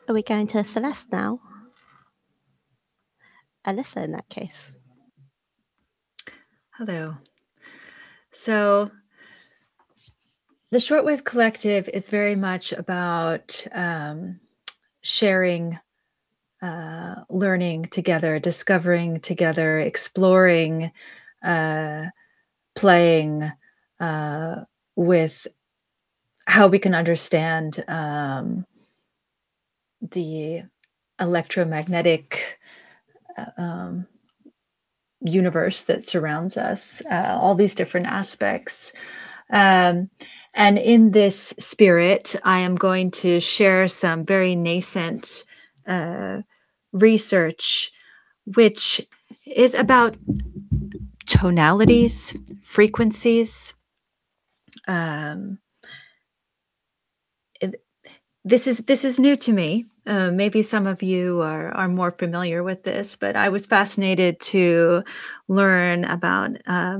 Are we going to Celeste now? Alyssa, in that case. Hello. So the Shortwave Collective is very much about sharing, learning together, discovering together, exploring, playing with how we can understand the electromagnetic universe that surrounds us, all these different aspects. And in this spirit, I am going to share some very nascent research, which is about tonalities, frequencies. This is new to me. Maybe some of you are more familiar with this, but I was fascinated to learn about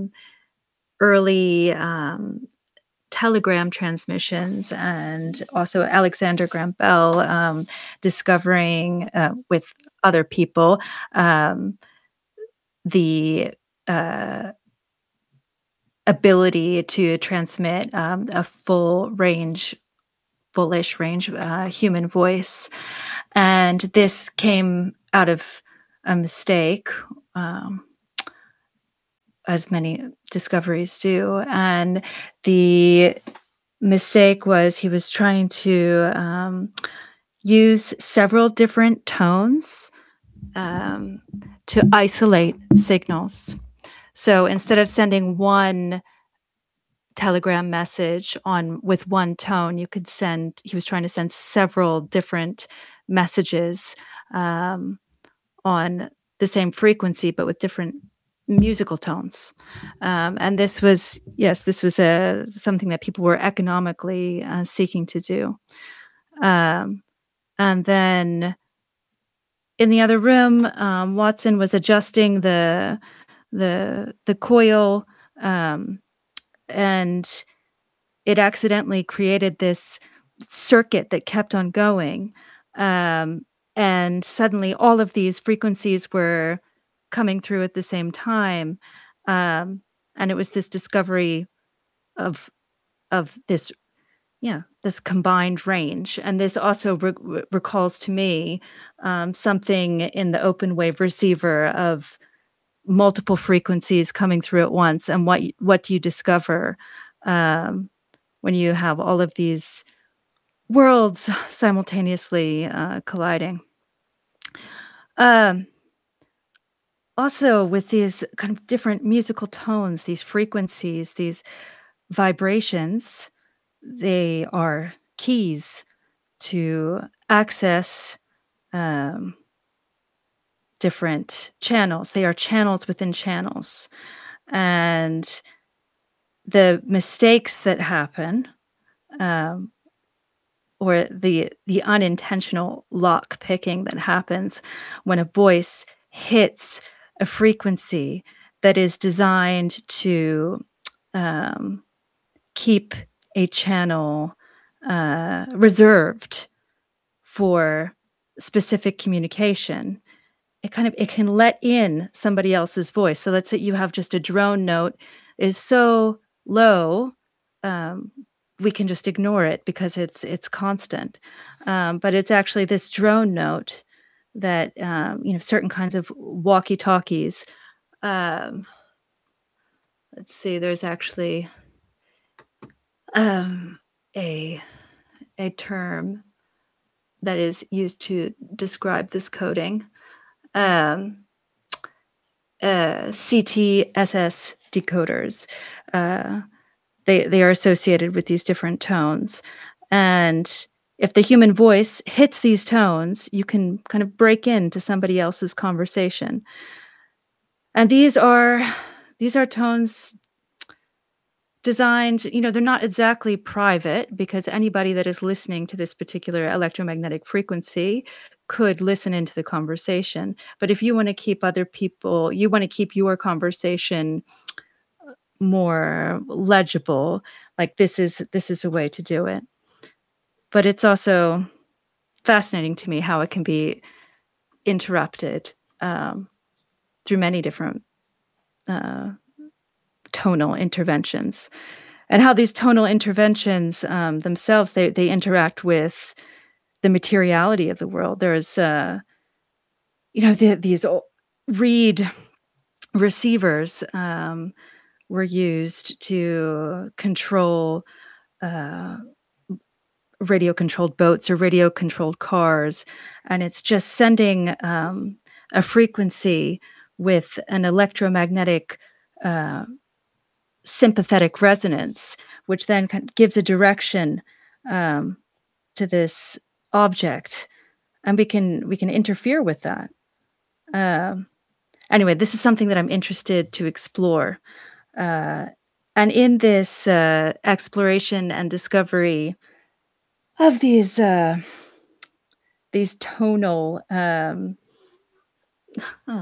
early telegram transmissions, and also Alexander Graham Bell discovering with other people the ability to transmit a fullish range human voice. And this came out of a mistake, as many discoveries do. And the mistake was he was trying to use several different tones to isolate signals. So instead of sending one telegram message with one tone, he was trying to send several different messages on the same frequency, but with different musical tones. And this was something that people were economically seeking to do. And then in the other room, Watson was adjusting the coil, and it accidentally created this circuit that kept on going. And suddenly all of these frequencies were coming through at the same time. And it was this discovery of this combined range. And this also recalls to me something in the open wave receiver of multiple frequencies coming through at once. And what do you discover when you have all of these worlds simultaneously colliding? Also, with these kind of different musical tones, these frequencies, these vibrations, they are keys to access different channels. They are channels within channels. And the mistakes that happen, or the unintentional lock picking that happens when a voice hits a frequency that is designed to keep a channel reserved for specific communication. It can let in somebody else's voice. So let's say you have just a drone note is so low, we can just ignore it because it's constant. But it's actually this drone note that certain kinds of walkie-talkies. Let's see. There's actually a term that is used to describe this coding. CTSS decoders. They are associated with these different tones. And if the human voice hits these tones, you can kind of break into somebody else's conversation. And these are tones designed, they're not exactly private, because anybody that is listening to this particular electromagnetic frequency could listen into the conversation. But if you want to keep your conversation more legible, like this is a way to do it. But it's also fascinating to me how it can be interrupted, through many different, uh, tonal interventions, and how these tonal interventions, themselves, they interact with the materiality of the world. There's, these o reed receivers, were used to control, uh, radio-controlled boats or radio-controlled cars, and it's just sending, a frequency with an electromagnetic, uh, sympathetic resonance, which then gives a direction, um, to this object, and we can interfere with that. Um, anyway, this is something that I'm interested to explore, uh, and in this, exploration and discovery of these tonal, oh,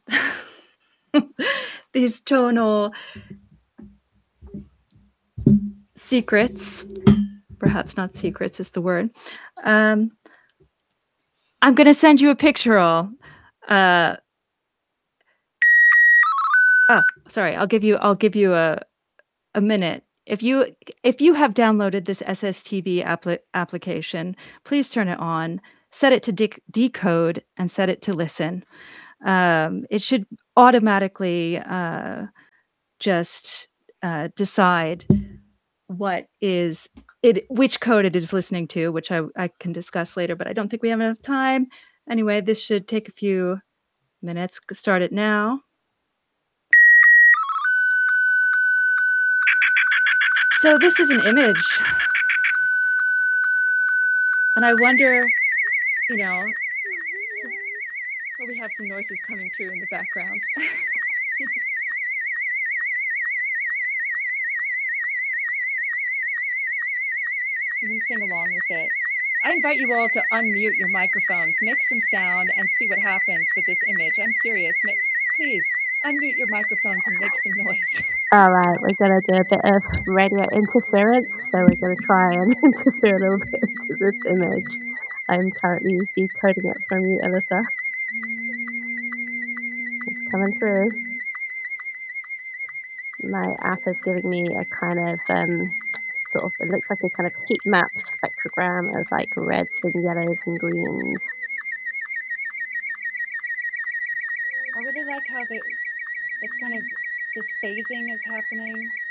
these tonal secrets, perhaps not secrets is the word, um, I'm gonna send you a pictorial. Uh, sorry, I'll give you a minute. If you have downloaded this SSTV application, please turn it on, set it to decode, and set it to listen. It should automatically, just, decide what is which code it is listening to, which I can discuss later, but I don't think we have enough time. Anyway, this should take a few minutes. Start it now. So this is an image, and I wonder, you know oh, we have some noises coming through in the background. You can sing along with it. I invite you all to unmute your microphones, make some sound, and see what happens with this image. I'm serious. Please unmute your microphones and make some noise. All right, we're gonna do a bit of radio interference, so we're gonna try and interfere a little bit into this image. I'm currently decoding it from you, Alyssa. It's coming through. My app is giving me a kind of sort of, it looks like a kind of heat map spectrogram of like reds and yellows and greens. I really like how it's kind of this phasing is happening.